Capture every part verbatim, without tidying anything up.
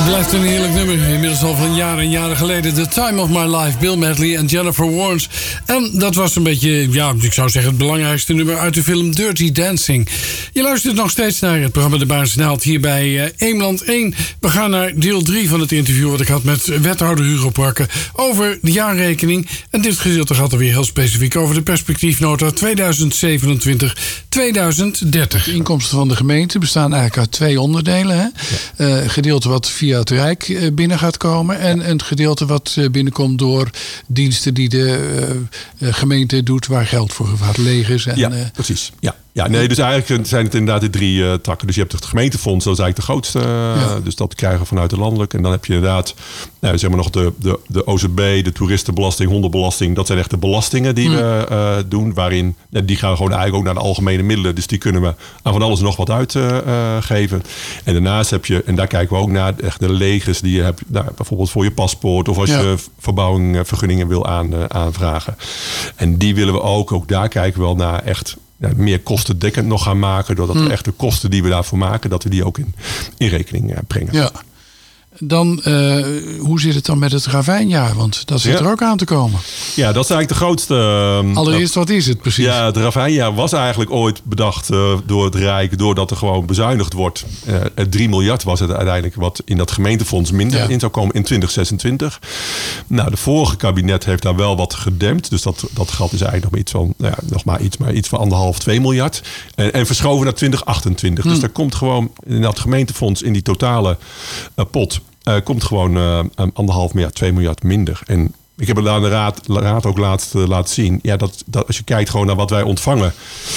Blijft een heerlijk nummer. Inmiddels al van jaren en jaren geleden. The Time of My Life. Bill Medley en Jennifer Warnes. En dat was een beetje, ja, ik zou zeggen... het belangrijkste nummer uit de film Dirty Dancing. Je luistert nog steeds naar het programma De Baas en Haalt hier bij uh, Eemland één. We gaan naar deel drie van het interview... wat ik had met wethouder Hugo Prakke over de jaarrekening. En dit gedeelte gaat er weer heel specifiek over de perspectiefnota tweeduizend zevenentwintig tweeduizend dertig. De inkomsten van de gemeente bestaan eigenlijk uit twee onderdelen. Hè? Ja. Uh, gedeelte wat via het Rijk binnen gaat komen. En een gedeelte wat binnenkomt door diensten die de uh, gemeente doet waar geld voor gaat legers. En, ja, uh, precies. Ja. Ja, nee, dus eigenlijk zijn het inderdaad de drie uh, takken. Dus je hebt het gemeentefonds, dat is eigenlijk de grootste. Uh, ja. Dus dat krijgen we vanuit de landelijk. En dan heb je inderdaad, nou, zeg maar nog de, de, de O Z B, de toeristenbelasting, hondenbelasting. Dat zijn echt de belastingen die mm. we uh, doen. Waarin, uh, die gaan gewoon eigenlijk ook naar de algemene middelen. Dus die kunnen we aan van alles nog wat uitgeven. Uh, en daarnaast heb je, en daar kijken we ook naar, echt de legers die je hebt. Nou, bijvoorbeeld voor je paspoort of als ja. je verbouwing, vergunningen wil aan, uh, aanvragen. En die willen we ook, ook daar kijken we wel naar echt... Ja, meer kostendekkend nog gaan maken. Doordat we echt de kosten die we daarvoor maken... dat we die ook in, in rekening uh, brengen. Ja. Dan, uh, hoe zit het dan met het ravijnjaar? Want dat zit ja. er ook aan te komen. Ja, dat is eigenlijk de grootste... Uh, Allereerst, wat is het precies? Ja, het ravijnjaar was eigenlijk ooit bedacht uh, door het Rijk... doordat er gewoon bezuinigd wordt. Uh, drie miljard was het uiteindelijk... wat in dat gemeentefonds minder ja. in zou komen in twintig zesentwintig. Nou, de vorige kabinet heeft daar wel wat gedempt. Dus dat, dat geld is eigenlijk nog maar iets van... Nou ja, nog maar iets, maar iets van anderhalf, twee miljard. En, en verschoven naar twintig achtentwintig. Hmm. Dus daar komt gewoon in dat gemeentefonds... in die totale uh, pot... Uh, komt gewoon uh, anderhalf miljard, twee miljard minder. En ik heb het aan de raad, raad ook laatst uh, laten zien. Ja, dat, dat als je kijkt gewoon naar wat wij ontvangen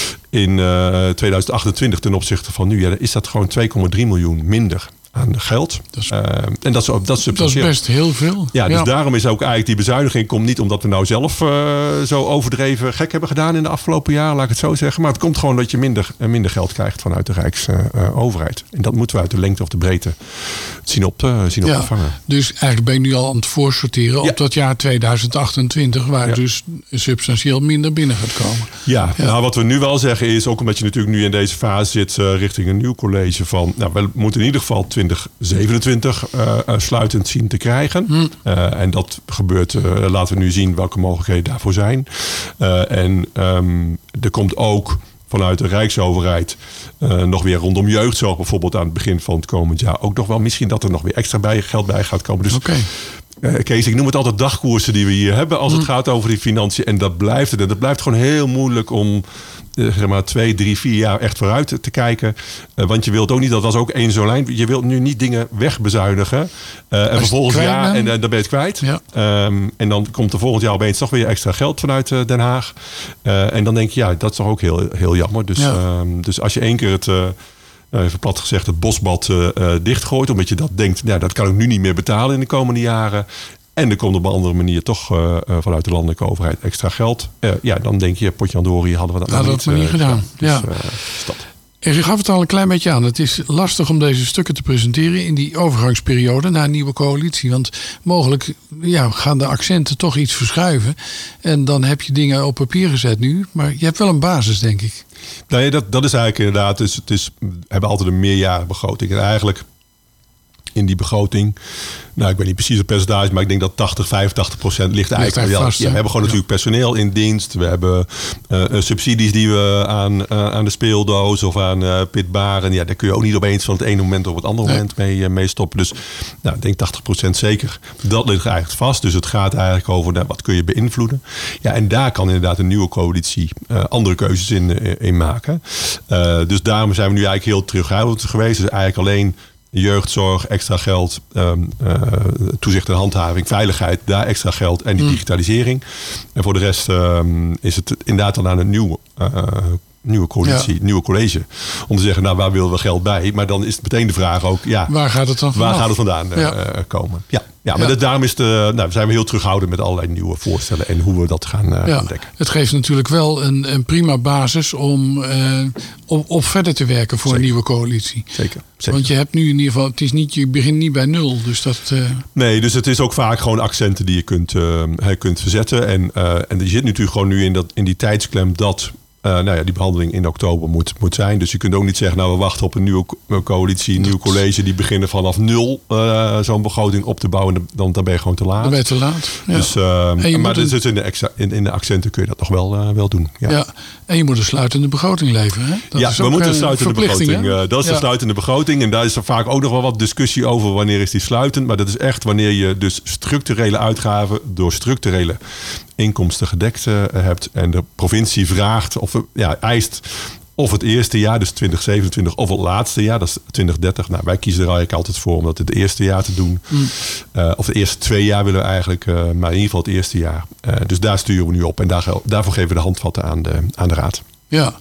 in uh, twintig achtentwintig ten opzichte van nu, ja, dan is dat gewoon twee komma drie miljoen minder aan geld. Dat is, uh, en dat is, dat is dat is best heel veel. Ja, dus ja. daarom is ook eigenlijk die bezuiniging komt niet omdat we nou zelf uh, zo overdreven gek hebben gedaan in de afgelopen jaren, laat ik het zo zeggen. Maar het komt gewoon dat je minder, minder geld krijgt vanuit de Rijksoverheid. Uh, en dat moeten we uit de lengte of de breedte zien op te, zien ja, op te vangen. Dus eigenlijk ben je nu al aan het voorsorteren ja. op dat jaar tweeduizend achtentwintig, waar ja. dus substantieel minder binnen gaat komen. Ja, ja, nou wat we nu wel zeggen is, ook omdat je natuurlijk nu in deze fase zit uh, richting een nieuw college van, nou, we moeten in ieder geval twintig zevenentwintig uh, uh, sluitend zien te krijgen. Hmm. Uh, en dat gebeurt, uh, laten we nu zien welke mogelijkheden daarvoor zijn. Uh, en um, er komt ook vanuit de Rijksoverheid uh, nog weer rondom jeugdzorg bijvoorbeeld aan het begin van het komend jaar ook nog wel. Misschien dat er nog weer extra bij, geld bij gaat komen. Dus okay. uh, Kees, ik noem het altijd dagkoersen die we hier hebben als het hmm. gaat over die financiën. En dat blijft het. En dat blijft gewoon heel moeilijk om Uh, zeg maar twee, drie, vier jaar echt vooruit te kijken. Uh, want je wilt ook niet, dat was ook één zo'n lijn. Je wilt nu niet dingen wegbezuinigen. Uh, en vervolgens ja, en uh, dan ben je het kwijt. Ja. Um, en dan komt er volgend jaar opeens toch weer extra geld vanuit uh, Den Haag. Uh, en dan denk je, ja, dat is toch ook heel, heel jammer. Dus, ja. um, dus als je één keer het, uh, even plat gezegd, het bosbad uh, uh, dichtgooit, omdat je dat denkt, nou, dat kan ik nu niet meer betalen in de komende jaren. En er komt op een andere manier toch uh, vanuit de landelijke overheid extra geld. Uh, ja, dan denk je, potjandori hadden we dat nou, niet, dat maar niet uh, gedaan. Dus, ja. uh, stad. En je gaf het al een klein beetje aan. Het is lastig om deze stukken te presenteren in die overgangsperiode naar een nieuwe coalitie. Want mogelijk ja, gaan de accenten toch iets verschuiven. En dan heb je dingen op papier gezet nu. Maar je hebt wel een basis, denk ik. Nee, dat, dat is eigenlijk inderdaad. Dus het is, we hebben altijd een meerjarenbegroting. En eigenlijk in die begroting, nou ik weet niet precies het percentage, maar ik denk dat tachtig, vijfentachtig procent ligt eigenlijk ligt vast, ja, we hebben gewoon ja. natuurlijk personeel in dienst. We hebben uh, subsidies die we aan, uh, aan de speeldoos of aan uh, pitbaren. Ja, daar kun je ook niet opeens van het ene moment op het andere nee. moment mee, uh, mee stoppen. Dus nou, ik denk tachtig procent zeker. Dat ligt eigenlijk vast. Dus het gaat eigenlijk over nou, wat kun je beïnvloeden. Ja, en daar kan inderdaad een nieuwe coalitie uh, andere keuzes in, uh, in maken. Uh, dus daarom zijn we nu eigenlijk heel terughoudend geweest. Dus eigenlijk alleen jeugdzorg, extra geld, um, uh, toezicht en handhaving, veiligheid, daar extra geld en die digitalisering. En voor de rest um, is het inderdaad dan aan een nieuwe, uh, nieuwe coalitie, ja. nieuwe college. Om te zeggen, nou waar willen we geld bij? Maar dan is het meteen de vraag ook, ja, waar gaat het dan vandaan, waar gaat het vandaan ja. uh, komen? Ja. Ja, maar ja. daarom is het, uh, nou, zijn we heel terughoudend met allerlei nieuwe voorstellen en hoe we dat gaan uh, ja. ontdekken. Het geeft natuurlijk wel een, een prima basis om uh, op, op verder te werken voor zeker. Een nieuwe coalitie. Zeker, zeker. Want je hebt nu in ieder geval, het is niet, je begint niet bij nul. Dus dat, uh... Nee, dus het is ook vaak gewoon accenten die je kunt, uh, kunt verzetten. En, uh, en je zit natuurlijk gewoon nu in, dat, in die tijdsklem dat Uh, nou ja, die behandeling in oktober moet, moet zijn. Dus je kunt ook niet zeggen, nou we wachten op een nieuwe coalitie, een nieuw college. Die beginnen vanaf nul uh, zo'n begroting op te bouwen. Dan, dan ben je gewoon te laat. Dan ben je te laat. Ja. Dus, uh, maar een... dus in, de exa, in, in de accenten kun je dat nog wel, uh, wel doen. Ja. Ja. En je moet een sluitende begroting leveren. Hè? Dat ja, is we moeten een sluitende begroting. Uh, dat is ja. de sluitende begroting. En daar is er vaak ook nog wel wat discussie over wanneer is die sluitend. Maar dat is echt wanneer je dus structurele uitgaven door structurele inkomsten gedekt uh, hebt. En de provincie vraagt of ja, eist of het eerste jaar, dus twintig zevenentwintig, of het laatste jaar, dat is twintig dertig. Nou, wij kiezen er eigenlijk altijd voor om dat het eerste jaar te doen. Mm. Uh, of de eerste twee jaar willen we eigenlijk, uh, maar in ieder geval het eerste jaar. Uh, dus daar sturen we nu op en daar, daarvoor geven we de handvatten aan de, aan de raad. Ja.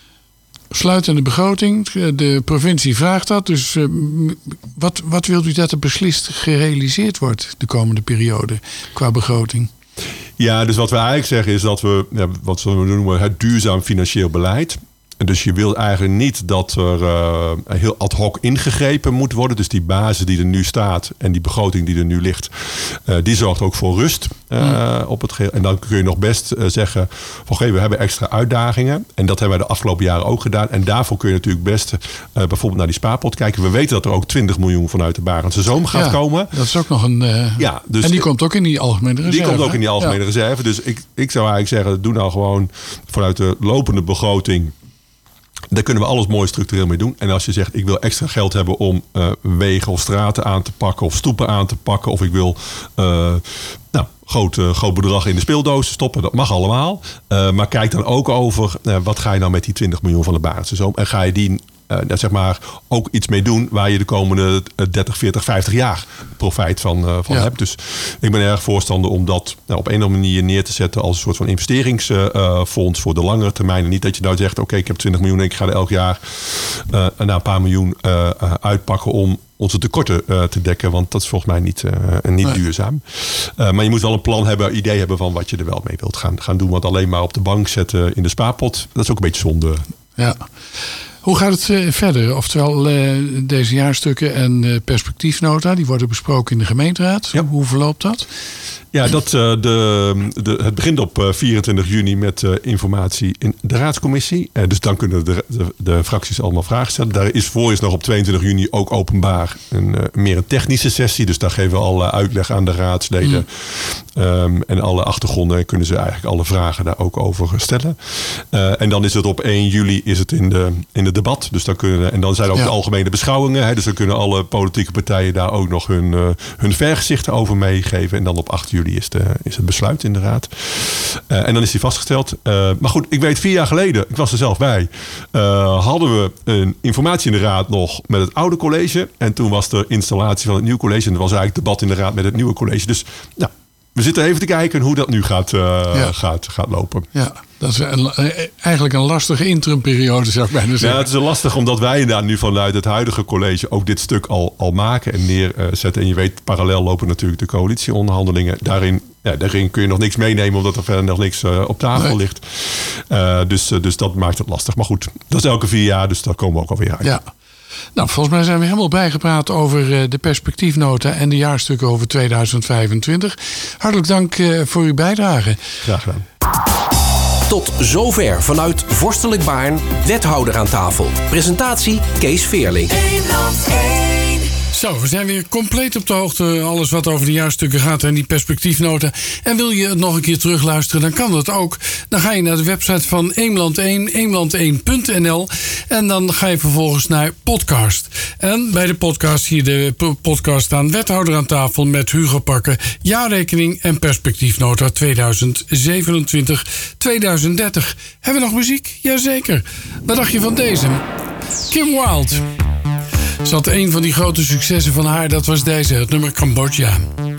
Sluitende begroting, de provincie vraagt dat. Dus uh, wat, wat wilt u dat er beslist gerealiseerd wordt de komende periode qua begroting? Ja, dus wat we eigenlijk zeggen is dat we, ja, wat we noemen het duurzaam financieel beleid. Dus je wil eigenlijk niet dat er uh, heel ad hoc ingegrepen moet worden. Dus die basis die er nu staat en die begroting die er nu ligt, uh, die zorgt ook voor rust uh, mm. op het geheel. En dan kun je nog best uh, zeggen van okay, we hebben extra uitdagingen. En dat hebben wij de afgelopen jaren ook gedaan. En daarvoor kun je natuurlijk best uh, bijvoorbeeld naar die spaarpot kijken. We weten dat er ook twintig miljoen vanuit de Barendse Zoom gaat ja, komen. Dat is ook nog een... Uh, ja, dus, en die komt ook in die algemene reserve. Die komt ook in die algemene ja. reserve. Dus ik, ik zou eigenlijk zeggen, doe nou gewoon vanuit de lopende begroting. Daar kunnen we alles mooi structureel mee doen. En als je zegt, ik wil extra geld hebben om uh, wegen of straten aan te pakken of stoepen aan te pakken. Of ik wil uh, nou, groot, uh, groot bedrag in de speeldoos stoppen. Dat mag allemaal. Uh, maar kijk dan ook over, uh, wat ga je nou met die twintig miljoen van de Barendse Zoom? En ga je die uh, zeg maar ook iets mee doen waar je de komende dertig, veertig, vijftig jaar profijt van, uh, van ja. hebt. Dus ik ben erg voorstander om dat nou, op een of andere manier neer te zetten als een soort van investeringsfonds uh, voor de langere termijn. En niet dat je nou zegt, oké, okay, ik heb twintig miljoen en ik ga er elk jaar uh, na een paar miljoen uh, uh, uitpakken om onze tekorten uh, te dekken. Want dat is volgens mij niet, uh, niet nee. duurzaam. Uh, maar je moet wel een plan hebben, idee hebben van wat je er wel mee wilt gaan, gaan doen. Want alleen maar op de bank zetten in de spaarpot, dat is ook een beetje zonde. Ja. Hoe gaat het uh, verder? Oftewel, uh, deze jaarstukken en uh, perspectiefnota, die worden besproken in de gemeenteraad. Ja. Hoe verloopt dat? Ja, dat, uh, de, de, het begint op uh, vierentwintig juni met uh, informatie in de raadscommissie. Uh, dus dan kunnen de, de, de fracties allemaal vragen stellen. Daar is voor is nog op tweeëntwintig juni ook openbaar een, uh, meer een technische sessie. Dus daar geven we alle uitleg aan de raadsleden. Mm. Um, en alle achtergronden kunnen ze eigenlijk alle vragen daar ook over stellen. Uh, en dan is het op één juli is het in de, in de debat. Dus dan kunnen, en dan zijn ook ja. de algemene beschouwingen. Hè, dus dan kunnen alle politieke partijen daar ook nog hun, uh, hun vergezichten over meegeven. En dan op acht juli is, de, is het besluit in de raad. Uh, en dan is die vastgesteld. Uh, maar goed, ik weet vier jaar geleden, ik was er zelf bij, uh, hadden we een informatie in de raad nog met het oude college. En toen was de installatie van het nieuwe college. En er was eigenlijk debat in de raad met het nieuwe college. Dus nou, we zitten even te kijken hoe dat nu gaat, uh, ja. gaat, gaat lopen. Ja, dat is een, eigenlijk een lastige interimperiode, zou ik bijna zeggen. Ja, het is lastig omdat wij inderdaad nu vanuit het huidige college ook dit stuk al, al maken en neerzetten. En je weet, parallel lopen natuurlijk de coalitieonderhandelingen. Daarin, ja, daarin kun je nog niks meenemen omdat er verder nog niks uh, op tafel nee. ligt. Uh, dus, uh, dus dat maakt het lastig. Maar goed, dat is elke vier jaar, dus daar komen we ook alweer uit. Ja. Nou, volgens mij zijn we helemaal bijgepraat over de perspectiefnota en de jaarstukken over tweeduizend vijfentwintig. Hartelijk dank voor uw bijdrage. Graag gedaan. Tot zover vanuit Vorstelijk Baarn, wethouder aan tafel. Presentatie Kees Veerling. Zo, we zijn weer compleet op de hoogte. Alles wat over de jaarstukken gaat en die perspectiefnota. En wil je het nog een keer terugluisteren, dan kan dat ook. Dan ga je naar de website van Eemland één, eemland één punt n l. En dan ga je vervolgens naar podcast. En bij de podcast zie je de podcast staan. Wethouder aan tafel met Hugo Pakken. Jaarrekening en perspectiefnota tweeduizend zevenentwintig tweeduizend dertig. Hebben we nog muziek? Jazeker. Wat dacht je van deze? Kim Wilde. Ze had een van die grote successen van haar, dat was deze, het nummer Cambodja.